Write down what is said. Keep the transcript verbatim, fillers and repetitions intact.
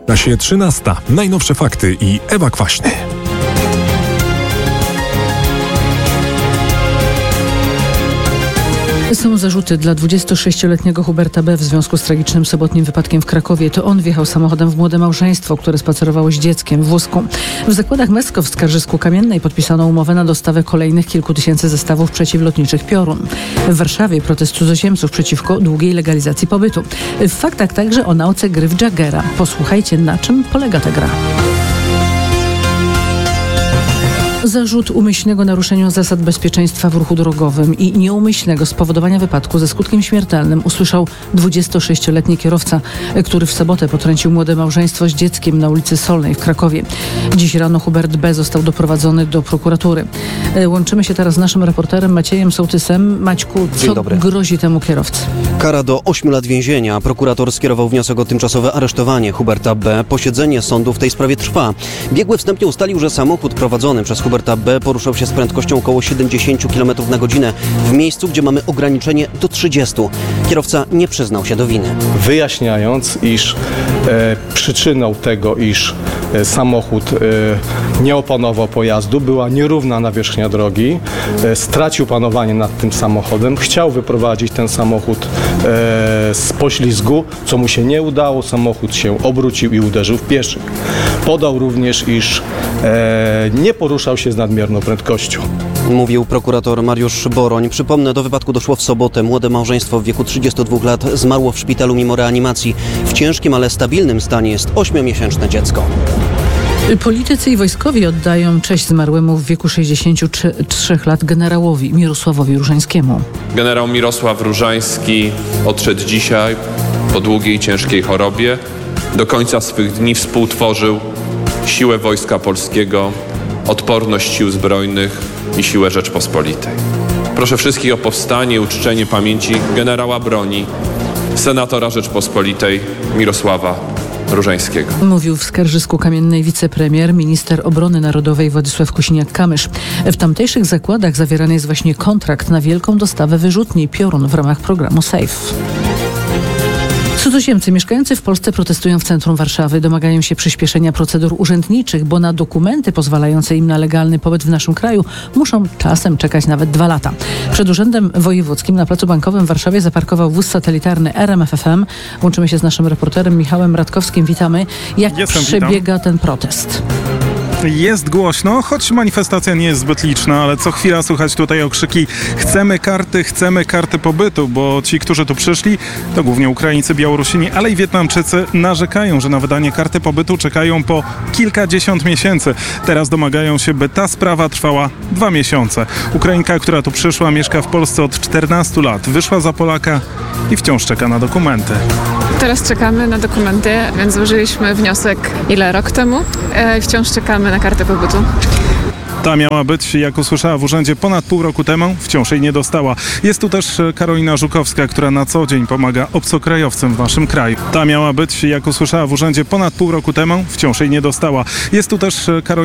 Klasie trzynasta. Najnowsze fakty i Ewa Kwaśny. Są zarzuty dla dwudziestosześcioletniego Huberta B. w związku z tragicznym sobotnim wypadkiem w Krakowie. To on wjechał samochodem w młode małżeństwo, które spacerowało z dzieckiem w wózku. W zakładach Mesko w Skarżysku-Kamiennej podpisano umowę na dostawę kolejnych kilku tysięcy zestawów przeciwlotniczych Piorun. W Warszawie protest cudzoziemców przeciwko długiej legalizacji pobytu. W faktach także o nauce gry w Jaggera. Posłuchajcie, na czym polega ta gra. Zarzut umyślnego naruszenia zasad bezpieczeństwa w ruchu drogowym i nieumyślnego spowodowania wypadku ze skutkiem śmiertelnym usłyszał dwudziestosześcioletni kierowca, który w sobotę potrącił młode małżeństwo z dzieckiem na ulicy Solnej w Krakowie. Dziś rano Hubert B. został doprowadzony do prokuratury. Łączymy się teraz z naszym reporterem Maciejem Sołtysem. Maćku, co grozi temu kierowcy? Kara do ośmiu lat więzienia. Prokurator skierował wniosek o tymczasowe aresztowanie Huberta B. Posiedzenie sądu w tej sprawie trwa. Biegły wstępnie ustalił, że samochód prowadzony przez Huberta B. poruszał się z prędkością około siedemdziesiąt kilometrów na godzinę w miejscu, gdzie mamy ograniczenie do trzydziestu. Kierowca nie przyznał się do winy. Wyjaśniając, iż e, przyczyną tego, iż e, samochód e, nie opanował pojazdu, była nierówna nawierzchnia drogi, e, stracił panowanie nad tym samochodem, chciał wyprowadzić ten samochód e, z poślizgu, co mu się nie udało, samochód się obrócił i uderzył w pieszych. Podał również, iż e, nie poruszał się z nadmierną prędkością. Mówił prokurator Mariusz Boroń. Przypomnę, do wypadku doszło w sobotę. Młode małżeństwo w wieku trzydziestu dwóch lat zmarło w szpitalu mimo reanimacji. W ciężkim, ale stabilnym stanie jest ośmiomiesięczne dziecko. Politycy i wojskowi oddają cześć zmarłemu w wieku sześćdziesięciu trzech lat generałowi Mirosławowi Różańskiemu. Generał Mirosław Różański odszedł dzisiaj po długiej, ciężkiej chorobie. Do końca swych dni współtworzył siłę Wojska Polskiego, odporność sił zbrojnych i siłę Rzeczpospolitej. Proszę wszystkich o powstanie i uczczenie pamięci generała broni, senatora Rzeczpospolitej Mirosława Różańskiego. Mówił w Skarżysku-Kamiennej wicepremier, minister obrony narodowej Władysław Kosiniak-Kamysz. W tamtejszych zakładach zawierany jest właśnie kontrakt na wielką dostawę wyrzutni Piorun w ramach programu SAFE. Cudzoziemcy mieszkający w Polsce protestują w centrum Warszawy. Domagają się przyspieszenia procedur urzędniczych, bo na dokumenty pozwalające im na legalny pobyt w naszym kraju muszą czasem czekać nawet dwa lata. Przed Urzędem Wojewódzkim na Placu Bankowym w Warszawie zaparkował wóz satelitarny R M F F M. Łączymy się z naszym reporterem Michałem Radkowskim. Witamy. Jak Jestem, przebiega witam. ten protest? Jest głośno, choć manifestacja nie jest zbyt liczna, ale co chwila słychać tutaj okrzyki: chcemy karty, chcemy karty pobytu, bo ci, którzy tu przyszli, to głównie Ukraińcy, Białorusini, ale i Wietnamczycy, narzekają, że na wydanie karty pobytu czekają po kilkadziesiąt miesięcy. Teraz domagają się, by ta sprawa trwała dwa miesiące. Ukrainka, która tu przyszła, mieszka w Polsce od czternastu lat, wyszła za Polaka i wciąż czeka na dokumenty. Teraz czekamy na dokumenty, więc złożyliśmy wniosek ile rok temu i wciąż czekamy na kartę pobytu. Ta miała być, jak usłyszała w urzędzie ponad pół roku temu, wciąż jej nie dostała. Jest tu też Karolina Żukowska, która na co dzień pomaga obcokrajowcom w naszym kraju. Ta miała być, jak usłyszała w urzędzie ponad pół roku temu, wciąż jej nie dostała. Jest tu też Karolina